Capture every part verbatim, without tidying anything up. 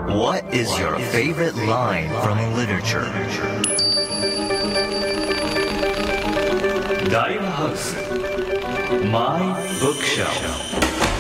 What is your favorite line from literature? 大和ハウス My Bookshelf。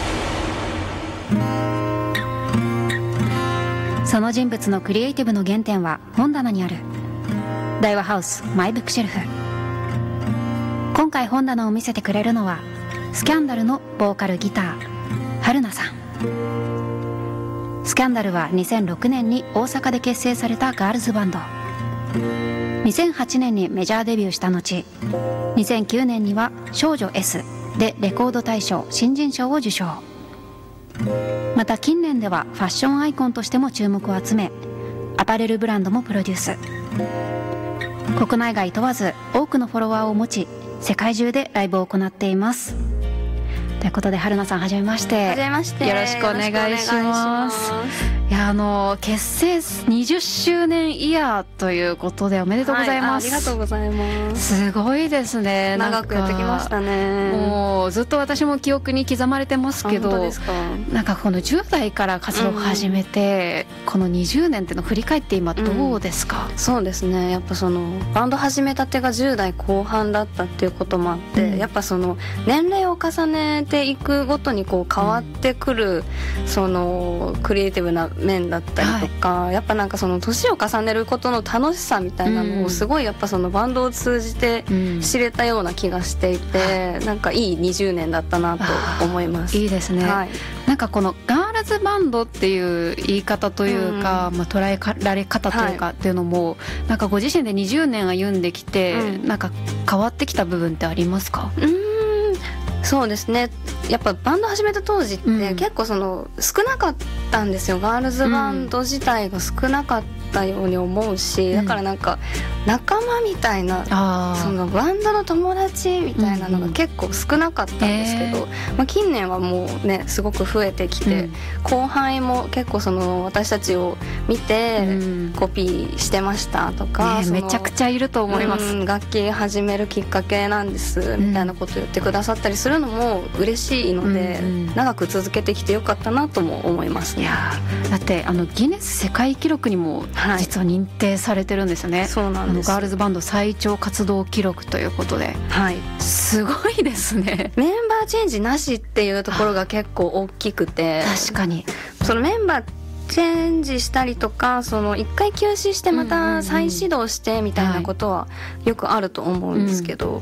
その人物のクリエイティブの原点は本棚にある。大和ハウスマイブックシェルフ。今回本棚を見せてくれるのはスキャンダルのボーカルギター春菜さん。スキャンダルはにせんろくねんに大阪で結成されたガールズバンド。にせんはちねんにメジャーデビューした後、にせんきゅうねんには少女 S でレコード大賞新人賞を受賞。また近年ではファッションアイコンとしても注目を集め、アパレルブランドもプロデュース。国内外問わず多くのフォロワーを持ち、世界中でライブを行っています。ということで春菜さん、はじめまして。 はじめまして。 よろしくお願いします。いや、あの結成にじゅっしゅうねんイヤーということでおめでとうございます。 はい、あ、ありがとうございます。 すごいですね。 長くやってきましたね。 もうずっと私も記憶に刻まれてますけど、 本当ですか。 なんかこのじゅう代から活動を始めて、うん、このにじゅうねんっていうのを振り返って今どうですか？ うん、そうですね、やっぱそのバンド始めたてがじゅう代後半だったっていうこともあって、うん、やっぱその年齢を重ねていくごとにこう変わってくる、うん、そのクリエイティブな面だったりとか、はい、やっぱなんかその年を重ねることの楽しさみたいなのをすごいやっぱそのバンドを通じて知れたような気がしていて、うん、なんかいいにじゅうねんだったなと思います。 いいですね、はい、なんかこのガールズバンドっていう言い方というか、うん、まあ、捉えられ方というかっていうのも、はい、なんかご自身でにじゅうねん歩んできて、うん、なんか変わってきた部分ってありますか？ うーん、そうですね、やっぱバンド始めた当時って結構その少なかったんですよ、ガールズバンド自体が少なかったように思うし、うん、だからなんか仲間みたいな、そのバンドの友達みたいなのが結構少なかったんですけど、うんうん、まあ、近年はもうねすごく増えてきて、うん、後輩も結構その私たちを見てコピーしてましたとか、 ね、めちゃくちゃいると思います、 うん、楽器始めるきっかけなんですみたいなことを言ってくださったりするのも嬉しいので、うんうん、長く続けてきてよかったなとも思いますね。 いやだってあのギネス世界記録にも実は認定されてるんですよね、はい、 そうなんです。 ガールズバンド最長活動記録ということで、 はい、 すごいですね。 メンバーチェンジなしっていうところが結構大きくて、 確かにそのメンバーチェンジしたりとか、その一回休止してまた再始動してみたいなことはよくあると思うんですけど、はい、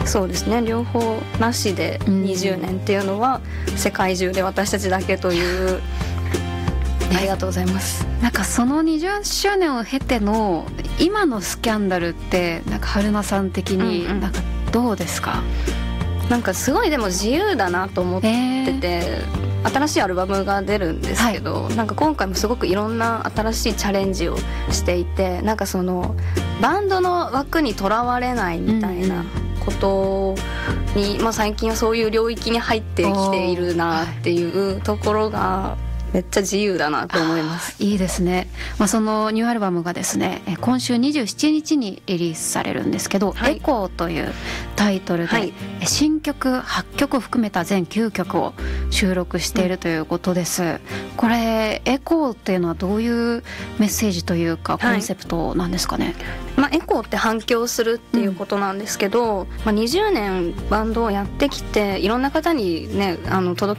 そうですね、両方なしでにじゅうねんっていうのは世界中で私たちだけという、ね、ありがとうございます。 なんかそのにじゅっしゅうねんを経ての今のスキャンダルってなんか春菜さん的になんかどうですか？ うんうん、なんかすごいでも自由だなと思ってて、新しいアルバムが出るんですけど、はい、なんか今回もすごくいろんな新しいチャレンジをしていて、なんかそのバンドの枠にとらわれないみたいなことに、うん、まあ、最近はそういう領域に入ってきているなっていうところがめっちゃ自由だなと思います。 いいですね、まあ、そのニューアルバムがですね今週にじゅうしちにちにリリースされるんですけど、はい、エコーというタイトルで、はい、新曲はっきょくを含めた全きゅうきょくを収録しているということです、うん、これエコーっていうのはどういうメッセージというかコンセプトなんですかね？はい、 まあ、エコーって反響するっていうことなんですけど、うん、まあ、にじゅうねんバンドをやってきていろんな方にねあの届